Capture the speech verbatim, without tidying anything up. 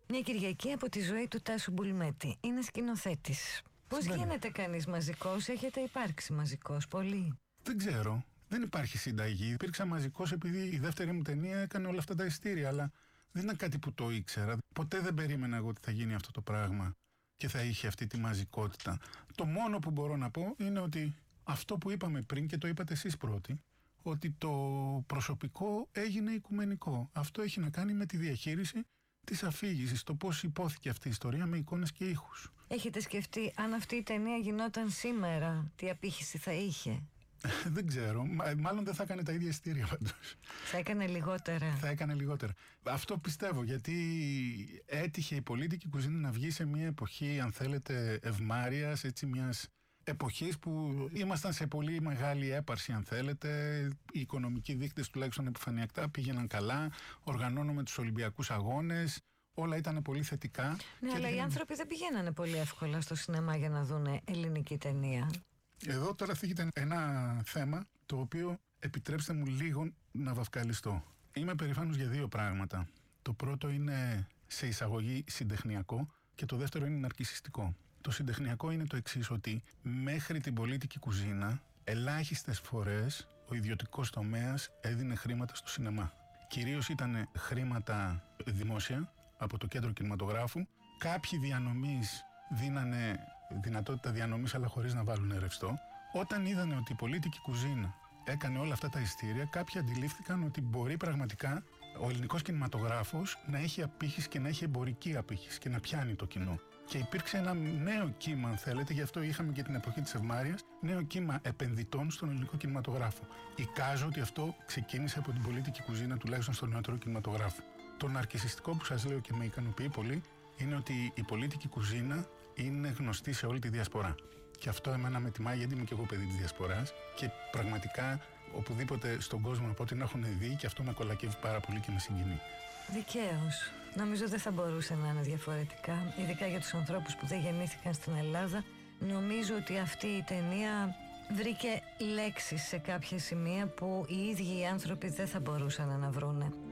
Μια Κυριακή από τη ζωή του Τάσου Μπουλμέτη. Είναι σκηνοθέτης. Πώς Συμβαίνει. γίνεται κανείς μαζικός? Έχετε υπάρξει μαζικός πολύ? Δεν ξέρω. Δεν υπάρχει συνταγή. Υπήρξα μαζικός επειδή η δεύτερη μου ταινία έκανε όλα αυτά τα ειστήρια, αλλά δεν ήταν κάτι που το ήξερα. Ποτέ δεν περίμενα εγώ ότι θα γίνει αυτό το πράγμα και θα είχε αυτή τη μαζικότητα. Το μόνο που μπορώ να πω είναι ότι αυτό που είπαμε πριν, και το είπατε εσείς πρώτοι, ότι το προσωπικό έγινε οικουμενικό. Αυτό έχει να κάνει με τη διαχείριση της αφήγησης, το πώς υπόθηκε αυτή η ιστορία με εικόνες και ήχους. Έχετε σκεφτεί αν αυτή η ταινία γινόταν σήμερα, τι απήχηση θα είχε? Δεν ξέρω. Μάλλον δεν θα έκανε τα ίδια ειστήρια πάντως. Θα έκανε λιγότερα. Θα έκανε λιγότερα. Αυτό πιστεύω, γιατί έτυχε η πολίτικη κουζίνα να βγει σε μια εποχή, αν θέλετε, ευμάρειας, έτσι, μιας εποχής που ήμασταν σε πολύ μεγάλη έπαρση, αν θέλετε. Οι οικονομικοί δείκτες, τουλάχιστον επιφανειακά, πήγαιναν καλά. Οργανώνουμε τους Ολυμπιακούς Αγώνες. Όλα ήταν πολύ θετικά. Ναι, αλλά οι άνθρωποι δεν πηγαίνανε πολύ εύκολα στο σινεμά για να δουν ελληνική ταινία. Εδώ τώρα θίγεται ένα θέμα το οποίο, επιτρέψτε μου λίγο να βαφκαλιστώ. Είμαι περήφανος για δύο πράγματα. Το πρώτο είναι σε εισαγωγή συντεχνιακό και το δεύτερο είναι ναρκισσιστικό. Το συντεχνιακό είναι το εξής, ότι μέχρι την πολίτικη κουζίνα ελάχιστες φορές ο ιδιωτικός τομέας έδινε χρήματα στο σινεμά. Κυρίως ήταν χρήματα δημόσια από το Κέντρο Κινηματογράφου. Κάποιοι διανομείς δίνανε δυνατότητα διανομής, αλλά χωρίς να βάλουν ρευστό. Όταν είδανε ότι η πολίτικη κουζίνα έκανε όλα αυτά τα ειστήρια, κάποιοι αντιλήφθηκαν ότι μπορεί πραγματικά ο ελληνικός κινηματογράφος να έχει απήχηση και να έχει εμπορική απήχηση και να πιάνει το κοινό. Και υπήρξε ένα νέο κύμα, αν θέλετε, γι' αυτό είχαμε και την εποχή της ευμάρειας, νέο κύμα επενδυτών στον ελληνικό κινηματογράφο. Εικάζω ότι αυτό ξεκίνησε από την πολίτικη κουζίνα, τουλάχιστον στον νεότερο κινηματογράφο. Το ναρκισσιστικό που σας λέω και με ικανοποιεί πολύ είναι ότι η πολίτικη κουζίνα είναι γνωστή σε όλη τη διασπορά. Και αυτό εμένα με τιμάει, γιατί είμαι και εγώ παιδί της διασποράς και πραγματικά οπουδήποτε στον κόσμο από ό,τι να έχουν δει, και αυτό με κολακεύει πάρα πολύ και με συγκινεί. Δικαίως. Νομίζω δεν θα μπορούσε να είναι διαφορετικά, ειδικά για τους ανθρώπους που δεν γεννήθηκαν στην Ελλάδα. Νομίζω ότι αυτή η ταινία βρήκε λέξεις σε κάποια σημεία που οι ίδιοι οι άνθρωποι δεν θα μπορούσαν να βρούνε.